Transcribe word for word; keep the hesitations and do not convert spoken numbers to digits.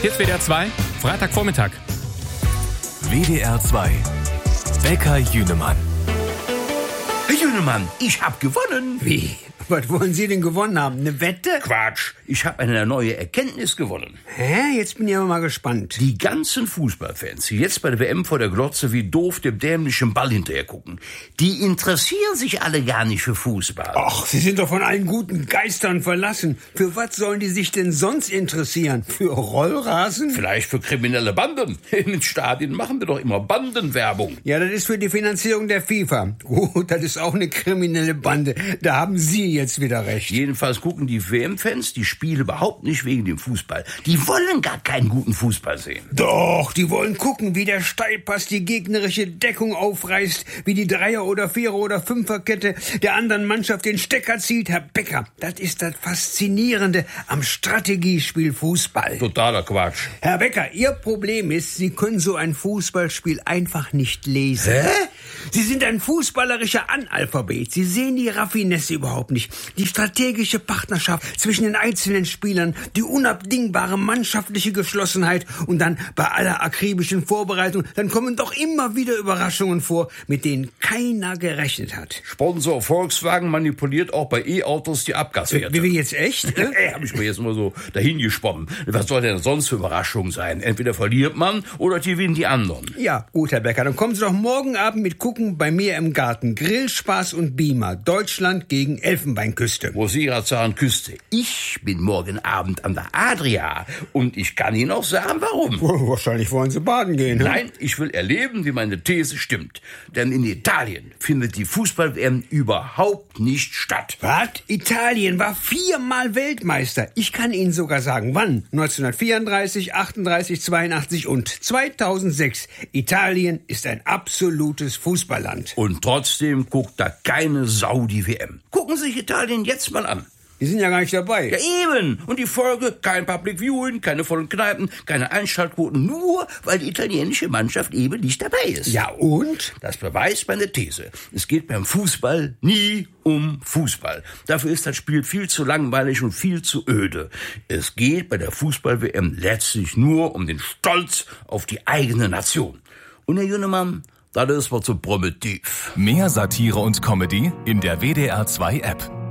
Hier ist W D R zwei, Freitagvormittag. W D R zwei, Bäcker Jünemann. Herr Jünemann, ich hab gewonnen. Wie? Was wollen Sie denn gewonnen haben? Eine Wette? Quatsch, ich hab eine neue Erkenntnis gewonnen. Hä? Jetzt bin ich aber mal gespannt. Die ganzen Fußballfans, die jetzt bei der W M vor der Glotze wie doof dem dämlichen Ball hinterher gucken, die interessieren sich alle gar nicht für Fußball. Ach, Sie sind doch von allen guten Geistern verlassen. Für was sollen die sich denn sonst interessieren? Für Rollrasen? Vielleicht für kriminelle Banden. In den Stadien machen wir doch immer Bandenwerbung. Ja, das ist für die Finanzierung der FIFA. Gut, das ist auch eine kriminelle Bande. Da haben Sie jetzt wieder recht. Jedenfalls gucken die W M-Fans die Spiele überhaupt nicht wegen dem Fußball. Die wollen gar keinen guten Fußball sehen. Doch, die wollen gucken, wie der Steilpass die gegnerische Deckung aufreißt, wie die Dreier- oder Vierer- oder Fünferkette der anderen Mannschaft den Stecker zieht. Herr Becker, das ist das Faszinierende am Strategiespiel Fußball. Totaler Quatsch. Herr Becker, Ihr Problem ist, Sie können so ein Fußballspiel einfach nicht lesen. Hä? Sie sind ein fußballerischer Analphabet. Sie sehen die Raffinesse überhaupt nicht. Die strategische Partnerschaft zwischen den einzelnen Spielern, die unabdingbare mannschaftliche Geschlossenheit und dann bei aller akribischen Vorbereitung, dann kommen doch immer wieder Überraschungen vor, mit denen keiner gerechnet hat. Sponsor Volkswagen manipuliert auch bei E-Autos die Abgaswerte. Wie, wie jetzt echt? Ne? Äh, hab ich mir jetzt mal so dahin gesponnen. Was soll denn sonst für Überraschung sein? Entweder verliert man oder gewinnen die anderen. Ja, gut, Herr Becker, dann kommen Sie doch morgen Abend mit Gucken bei mir im Garten. Grillspaß und Beamer. Deutschland gegen Elfenbeinküste. Wo Sie gerade sagen, Küste. Ich bin morgen Abend an der Adria. Und ich kann Ihnen auch sagen, warum. Oh, wahrscheinlich wollen Sie baden gehen. Ne? Nein, ich will erleben, wie meine These stimmt. Denn in Italien findet die Fußball-W M überhaupt nicht statt. Was? Italien war viermal Weltmeister. Ich kann Ihnen sogar sagen, wann. neunzehnhundertvierunddreißig, achtunddreißig, zweiundachtzig und zweitausendsechs. Italien ist ein absolutes Fußballland. Und trotzdem guckt da keine Sau die W M. Gucken Sie sich Italien jetzt mal an. Die sind ja gar nicht dabei. Ja eben. Und die Folge, kein Public Viewing, keine vollen Kneipen, keine Einschaltquoten, nur weil die italienische Mannschaft eben nicht dabei ist. Ja und? Das beweist meine These. Es geht beim Fußball nie um Fußball. Dafür ist das Spiel viel zu langweilig und viel zu öde. Es geht bei der Fußball-W M letztlich nur um den Stolz auf die eigene Nation. Und Herr Jünemann, das ist was so primitiv. Mehr Satire und Comedy in der W D R zwei App.